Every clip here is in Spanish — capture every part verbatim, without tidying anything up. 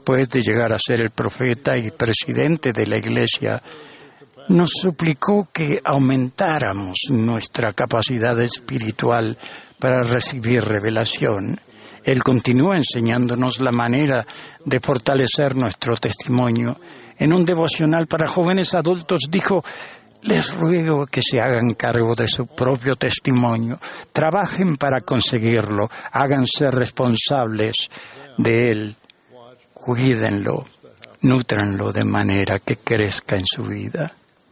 después de llegar a ser el profeta y presidente de la Iglesia, nos suplicó que aumentáramos nuestra capacidad espiritual para recibir revelación. Él continúa enseñándonos la manera de fortalecer nuestro testimonio. En un devocional para jóvenes adultos dijo: les ruego que se hagan cargo de su propio testimonio, trabajen para conseguirlo, háganse responsables de él, cuídenlo, nútranlo de manera que crezca en su vida.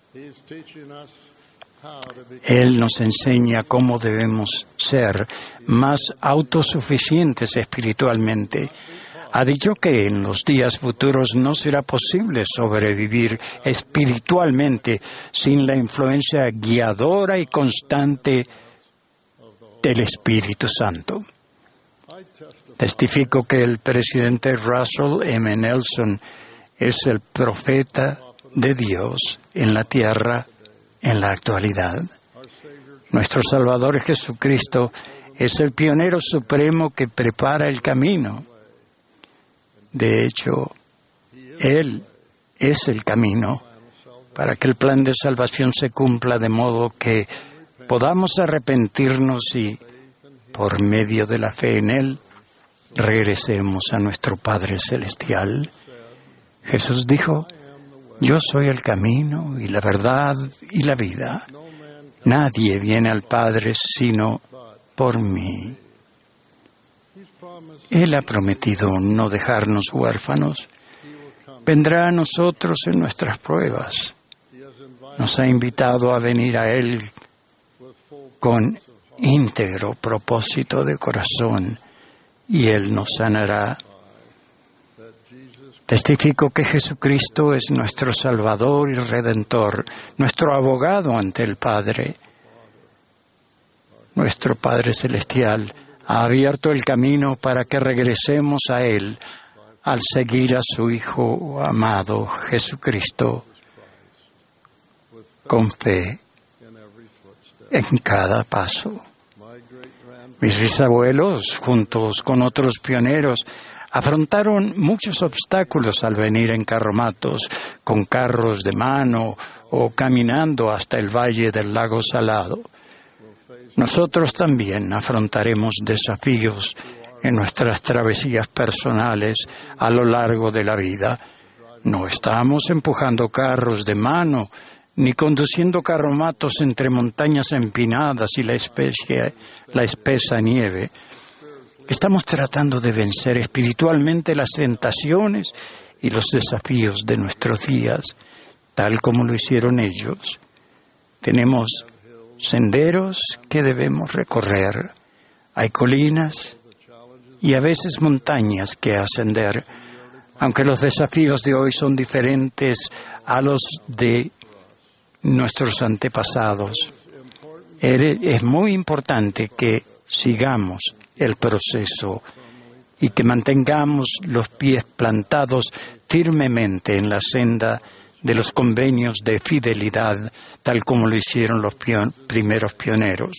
Él nos enseña cómo debemos ser más autosuficientes espiritualmente. Ha dicho que en los días futuros no será posible sobrevivir espiritualmente sin la influencia guiadora y constante del Espíritu Santo. Testifico que el presidente Russell M. Nelson es el profeta de Dios en la tierra en la actualidad. Nuestro Salvador Jesucristo es el pionero supremo que prepara el camino. De hecho, Él es el camino para que el plan de salvación se cumpla, de modo que podamos arrepentirnos y, por medio de la fe en Él, regresemos a nuestro Padre Celestial. Jesús dijo: yo soy el camino y la verdad y la vida. Nadie viene al Padre sino por mí. Él ha prometido no dejarnos huérfanos. Vendrá a nosotros en nuestras pruebas. Nos ha invitado a venir a Él con íntegro propósito de corazón, y Él nos sanará. Testifico que Jesucristo es nuestro Salvador y Redentor, nuestro abogado ante el Padre. Nuestro Padre Celestial ha abierto el camino para que regresemos a Él al seguir a su Hijo amado Jesucristo con fe en cada paso. Mis bisabuelos, juntos con otros pioneros, afrontaron muchos obstáculos al venir en carromatos, con carros de mano o caminando hasta el valle del lago Salado. Nosotros también afrontaremos desafíos en nuestras travesías personales a lo largo de la vida. No estamos empujando carros de mano ni conduciendo carromatos entre montañas empinadas y la, especie, la espesa nieve. Estamos tratando de vencer espiritualmente las tentaciones y los desafíos de nuestros días, tal como lo hicieron ellos. Tenemos senderos que debemos recorrer. Hay colinas y a veces montañas que ascender. Aunque los desafíos de hoy son diferentes a los de nuestros antepasados, es muy importante que sigamos el proceso y que mantengamos los pies plantados firmemente en la senda de los convenios de fidelidad, tal como lo hicieron los pion- primeros pioneros.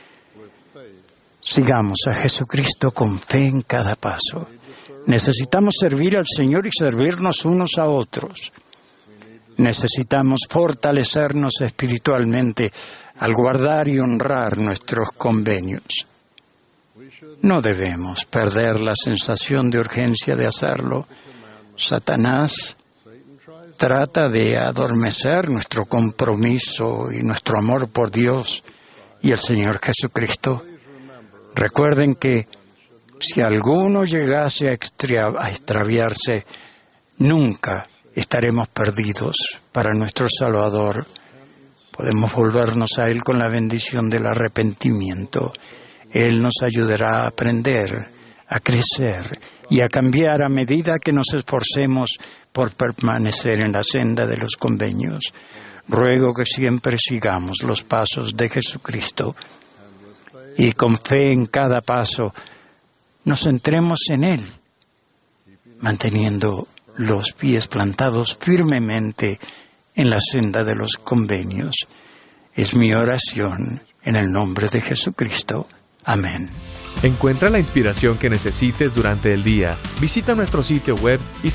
Sigamos a Jesucristo con fe en cada paso. Necesitamos servir al Señor y servirnos unos a otros. Necesitamos fortalecernos espiritualmente al guardar y honrar nuestros convenios. No debemos perder la sensación de urgencia de hacerlo. Satanás trata de adormecer nuestro compromiso y nuestro amor por Dios y el Señor Jesucristo. Recuerden que si alguno llegase a, extra- a extraviarse, nunca estaremos perdidos para nuestro Salvador. Podemos volvernos a Él con la bendición del arrepentimiento. Él nos ayudará a aprender, a crecer y a cambiar a medida que nos esforcemos por permanecer en la senda de los convenios. Ruego que siempre sigamos los pasos de Jesucristo y con fe en cada paso nos centremos en Él, manteniendo los pies plantados firmemente en la senda de los convenios. Es mi oración en el nombre de Jesucristo. Amén. Encuentra la inspiración que necesites durante el día. Visita nuestro sitio web y